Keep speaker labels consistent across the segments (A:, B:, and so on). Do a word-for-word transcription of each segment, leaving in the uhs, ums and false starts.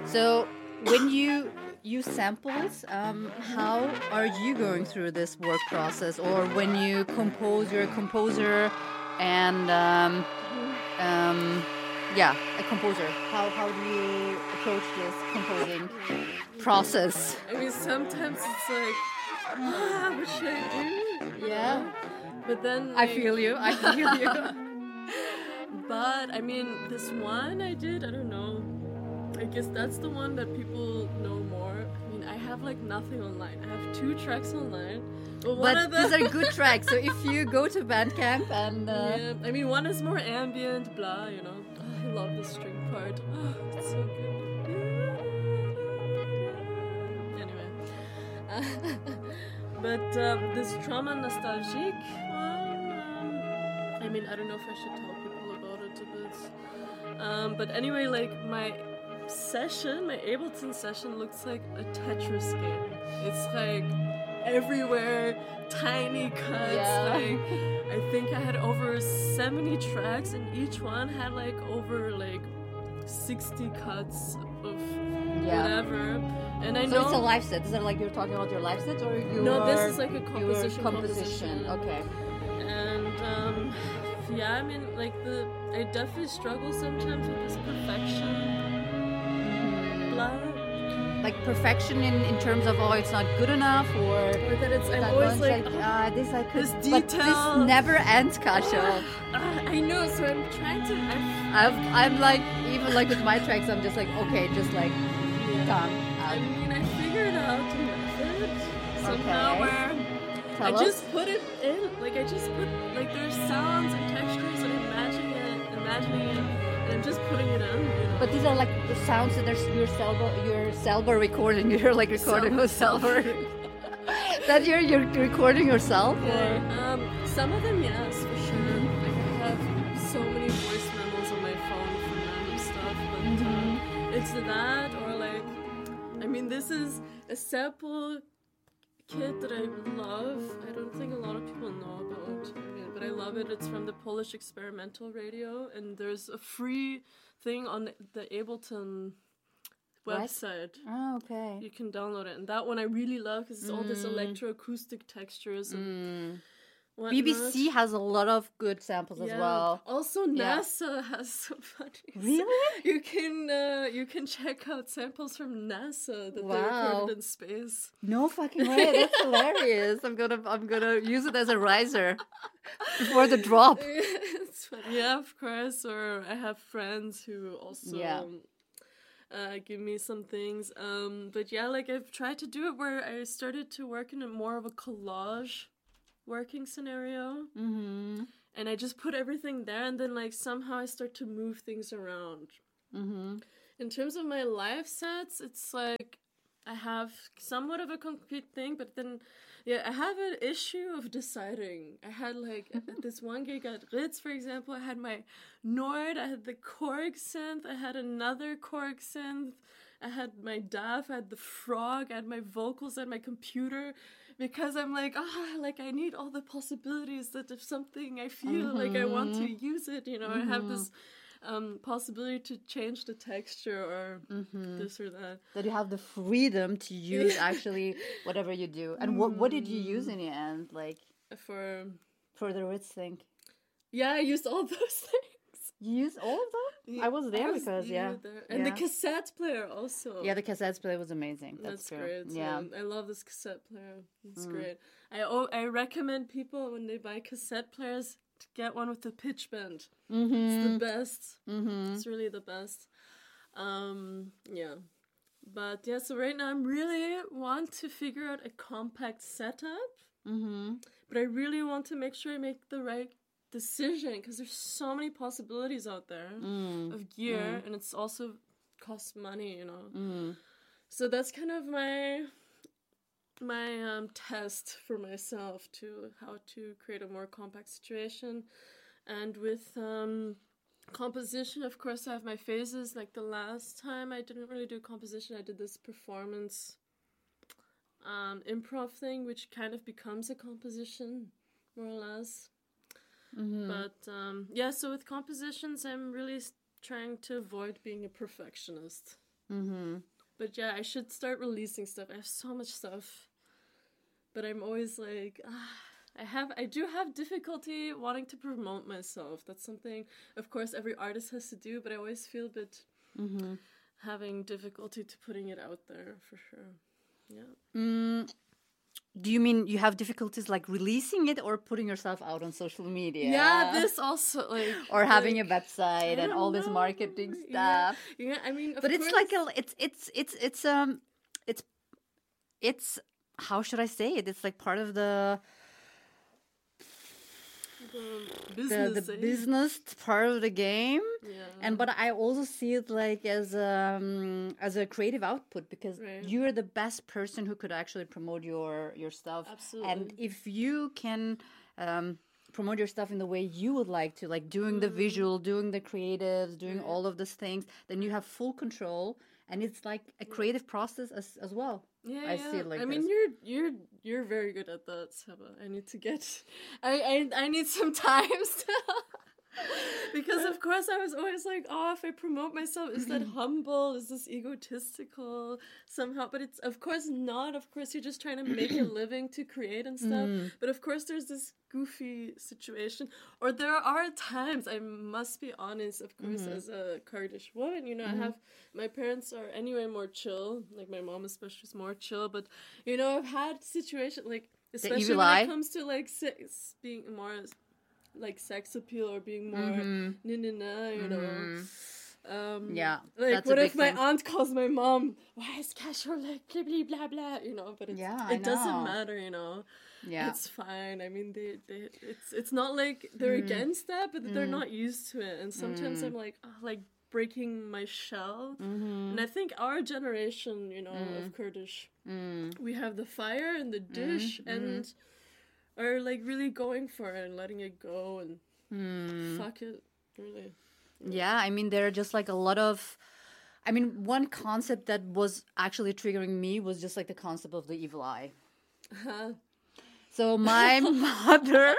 A: So when you use samples, um, how are you going through this work process? Or when you compose, you're a composer and um, um, yeah, a composer. How how do you approach this composing process?
B: I mean, sometimes it's like, ah, what should I do?
A: Yeah.
B: But then
A: I
B: like,
A: feel you. I feel you.
B: But I mean, this one I did, I don't know. I guess that's the one that people know more. I mean, I have like nothing online. I have two tracks online. But, one
A: But
B: of them...
A: these are good tracks. So if you go to Bandcamp and uh...
B: yeah, I mean, one is more ambient, blah, you know. Oh, I love the string part. Oh, it's so good. Anyway, uh, but um, this Trauma Nostalgique one. Um, I mean, I don't know if I should tell people about it a bit. Um, but anyway, like my session, my Ableton session looks like a Tetris game. It's like everywhere, tiny cuts.
A: Yeah.
B: Like I think I had over seventy tracks, and each one had like over like sixty cuts of
A: Yeah.
B: whatever. And I
A: So
B: know
A: it's a live set. Is that like you're talking about your live sets, or you?
B: no, this is like a composition.
A: composition.
B: composition.
A: Okay.
B: And um, yeah, I mean, like the I definitely struggle sometimes with this perfection. Blah.
A: Like perfection in, in terms of oh it's not good enough or,
B: Or that it's I'm
A: that
B: always
A: one's
B: like,
A: like
B: oh,
A: ah this I could
B: this
A: but
B: detail.
A: this never ends, Kasia.
B: uh, I know, so I'm trying to. I've,
A: I'm I'm like even like with my tracks I'm just like okay just like
B: yeah.
A: done.
B: I
A: Um,
B: mean, I figured out a method somehow
A: Okay.
B: where
A: Tell
B: I
A: us.
B: just put it in, like I just put like there's sounds and textures and I'm imagining it, imagining it, and I'm just putting it in. You know?
A: But these are like the sounds that there's your Selva your Selva recording. You're like recording with Selva. That you're you're recording yourself or
B: Yeah, um, some of them, yes, for sure. Like I have so many voice memos on my phone for random stuff, but uh, it's that or like, I mean, this is a sample kit that I love. I don't think a lot of people know about, I mean, but I love it. It's from the Polish Experimental Radio, and there's a free thing on the Ableton
A: What?
B: website.
A: oh, okay.
B: You can download it, and that one I really love because it's all this electroacoustic textures and whatnot.
A: B B C has a lot of good samples as
B: Yeah.
A: well.
B: Also,
A: Yeah.
B: NASA has some funny.
A: Really?
B: You can uh, you can check out samples from NASA that they
A: Wow.
B: recorded in space.
A: No fucking way. That's hilarious. I'm gonna I'm gonna use it as a riser before the drop.
B: It's funny. Yeah, of course. Or I have friends who also
A: Yeah.
B: uh, give me some things. Um, but yeah, like I've tried to do it where I started to work in a more of a collage working scenario.
A: Mm-hmm.
B: And I just put everything there, and then like somehow I start to move things around.
A: Mm-hmm.
B: In terms of my live sets, it's like I have somewhat of a concrete thing, but then yeah, I have an issue of deciding. I had like at this one gig at Ritz, for example, I had my Nord, I had the Korg synth, I had another Korg synth, I had my D A F, I had the Frog, I had my vocals, I had my computer. Because I'm like, ah, like I need all the possibilities that if something I feel like I want to use it, you know, I have this um, possibility to change the texture or this or that.
A: That you have the freedom to use actually whatever you do. And what what did you use in the end, like
B: For,
A: for the Ritz thing?
B: yeah, I used all those things.
A: You used all of them?
B: Yeah,
A: I was there
B: I was-
A: because
B: you
A: yeah.
B: were there. And the
A: Yeah.
B: cassette player also.
A: Yeah, the cassette player was amazing. That's,
B: That's,
A: true.
B: great.
A: Yeah.
B: Yeah, I love this cassette player. It's great. I oh, I recommend people when they buy cassette players to get one with the pitch bend.
A: Mm-hmm.
B: It's the best.
A: Mm-hmm.
B: It's really the best. Um, yeah. But yeah, so right now I'm really want to figure out a compact setup.
A: Mm-hmm.
B: But I really want to make sure I make the right decision because there's so many possibilities out there
A: Mm.
B: of gear, and it's also costs money, you know.
A: Mm.
B: So that's kind of my my um, test for myself to how to create a more compact situation. And with um, composition, of course, I have my phases. Like the last time I didn't really do composition, I did this performance um, improv thing, which kind of becomes a composition, more or less.
A: Mm-hmm.
B: But um, yeah, so with compositions, I'm really s- trying to avoid being a perfectionist.
A: Mm-hmm.
B: But yeah, I should start releasing stuff. I have so much stuff, but I'm always like, ah, I have, I do have difficulty wanting to promote myself. That's something, of course, every artist has to do, but I always feel a bit
A: Mm-hmm.
B: having difficulty to putting it out there for sure. Yeah.
A: Mm, do you mean you have difficulties like releasing it or putting yourself out on social media?
B: Yeah, this also like
A: or having
B: like,
A: a website
B: I
A: and all
B: don't
A: this
B: know.
A: marketing
B: Yeah,
A: stuff.
B: yeah. I mean, of
A: But it's
B: course,
A: like a it's it's it's it's um it's it's how should I say it? It's like part of the
B: the
A: the,
B: business.
A: the
B: eh?
A: business part of the game.
B: Yeah.
A: And but I also see it like as um as a creative output because
B: Right.
A: you're the best person who could actually promote your your stuff.
B: Absolutely.
A: And if you can um promote your stuff in the way you would like to, like doing the visual, doing the creatives, doing
B: Right.
A: all of these things, then you have full control and it's like a creative process as as well.
B: Yeah,
A: I
B: yeah.
A: see it like
B: I mean,
A: this.
B: you're you're you're very good at that, Seba. I need to get, I I, I need some time still. Because of course I was always like, oh, if I promote myself, is that humble? Is this egotistical somehow? But it's of course not. Of course you're just trying to make a living to create and stuff. But of course there's this goofy situation. Or there are times, I must be honest, of course, as a Kurdish woman, you know, I have, my parents are anyway more chill. Like my mom especially is more chill. But, you know, I've had situations like, especially
A: evil
B: when
A: eye?
B: it comes to like sex, being more like sex appeal or being more
A: Mm-hmm.
B: na na na, you know. Um,
A: Yeah,
B: like
A: that's a
B: what
A: big
B: if my
A: thing.
B: aunt calls my mom, why is casual like blah blah blah blah, you know? But it's,
A: Yeah, I
B: it doesn't
A: know.
B: matter, you know.
A: Yeah.
B: It's fine. I mean, they, they it's it's not like they're
A: Mm.
B: against that, but they're not used to it. And sometimes I'm like, oh, like breaking my shell.
A: Mm-hmm.
B: And I think our generation, you know, of Kurdish,
A: Mm.
B: we have the fire and the dish
A: Mm-hmm.
B: and are like really going for it and letting it go and
A: Mm.
B: fuck it, really.
A: Yeah, I mean, there are just like a lot of. I mean, one concept that was actually triggering me was just like the concept of the evil eye.
B: Uh-huh.
A: So my mother.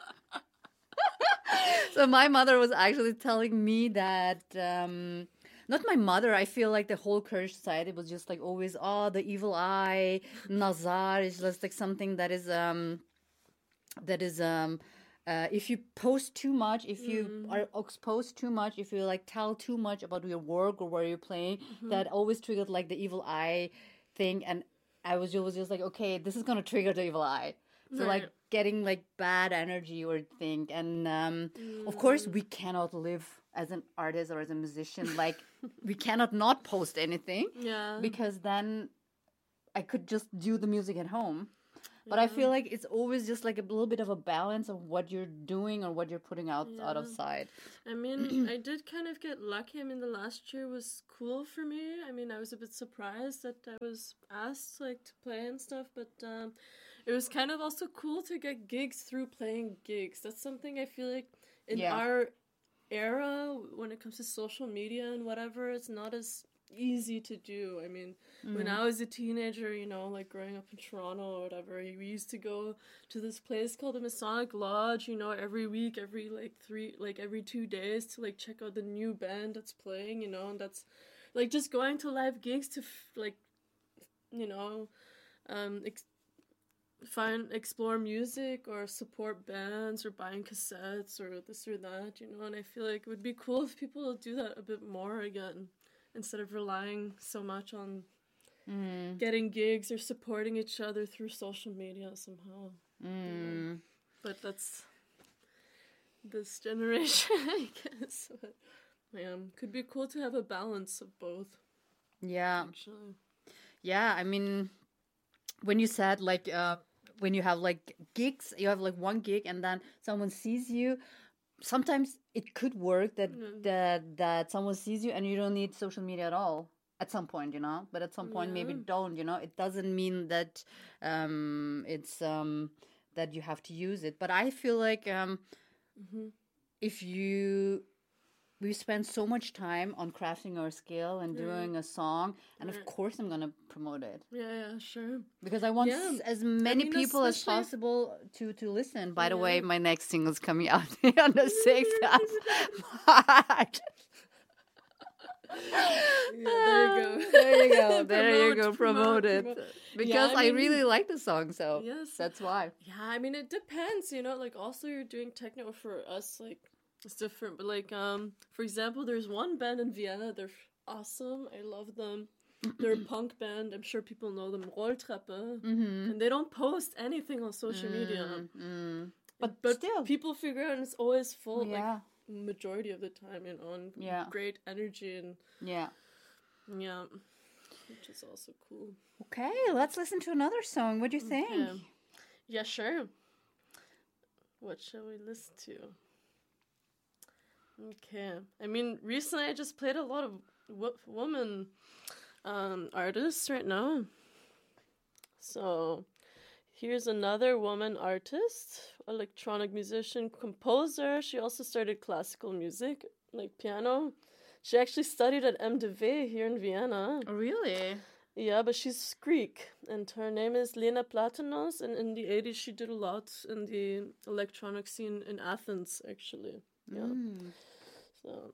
A: So my mother was actually telling me that. Um, not my mother. I feel like the whole Kurdish society was just like always, oh, the evil eye, nazar is just like something that is um, that is um. Uh, if you post too much, if you are exposed too much, if you like tell too much about your work or where you're playing, that always triggered like the evil eye thing. And I was just, was just like, okay, this is gonna trigger the evil eye. So like
B: Right.
A: getting like bad energy or thing. And um, of course, we cannot live as an artist or as a musician. Like we cannot not post anything
B: Yeah.
A: because then I could just do the music at home. But I feel like it's always just like a little bit of a balance of what you're doing or what you're putting out out of
B: Yeah.
A: sight.
B: I mean, I did kind of get lucky. I mean, the last year was cool for me. I mean, I was a bit surprised that I was asked like to play and stuff, but um, it was kind of also cool to get gigs through playing gigs. That's something I feel like in
A: Yeah.
B: our era, when it comes to social media and whatever, it's not as easy to do. I mean, when I was a teenager, you know, like growing up in Toronto or whatever, we used to go to this place called the Masonic Lodge, you know, every week, every like three, like every two days to like check out the new band that's playing, you know, and that's like just going to live gigs to f- like, you know, um, ex- find, explore music or support bands or buying cassettes or this or that, you know, and I feel like it would be cool if people would do that a bit more again instead of relying so much on
A: Mm.
B: getting gigs or supporting each other through social media somehow.
A: Mm.
B: But that's this generation, I guess. But, yeah, could be cool to have a balance of both,
A: Yeah.
B: actually.
A: Yeah. I mean, when you said like, uh, when you have like gigs, you have like one gig and then someone sees you. Sometimes it could work that
B: Mm.
A: that that someone sees you and you don't need social media at all at some point, you know. But at some point, maybe
B: Yeah.
A: don't. You know, it doesn't mean that um, it's um, that you have to use it. But I feel like um,
B: Mm-hmm.
A: if you we spend so much time on crafting our skill and
B: Yeah.
A: doing a song, and of
B: Right.
A: course I'm gonna promote it
B: Yeah, yeah, sure.
A: because I want
B: Yeah.
A: s- as many
B: mean,
A: people as
B: especially-
A: possible to to listen. By the
B: Yeah.
A: way, my next single's coming out on the sixth of March.
B: there you go.
A: There you go. There you go.
B: Promote,
A: Promote
B: promote,
A: it.
B: promote.
A: Because
B: Yeah, I
A: I
B: mean-
A: really like the song, so
B: Yes.
A: that's why.
B: Yeah, I mean, it depends, you know, like, also you're doing techno for us, like, it's different, but, like, um, for example, there's one band in Vienna, they're awesome, I love them, they're a punk band, I'm sure people know them, Rolltreppe,
A: Mm-hmm.
B: and they don't post anything on social media,
A: Mm.
B: but,
A: But still.
B: people figure out, and it's always full,
A: Yeah.
B: like, majority of the time, you know, and
A: Yeah.
B: great energy, and,
A: Yeah.
B: yeah, which is also cool.
A: Okay, let's listen to another song. What do you think?
B: Okay. Yeah, sure. What shall we listen to? Okay. I mean, recently I just played a lot of w- woman um, artists right now. So here's another woman artist, electronic musician, composer. She also started classical music, like piano. She actually studied at M. de V here in Vienna.
A: Really?
B: Yeah, but she's Greek, and her name is Lena Platanos, and in the eighties she did a lot in the electronic scene in Athens, actually. Yeah.
A: Mm.
B: So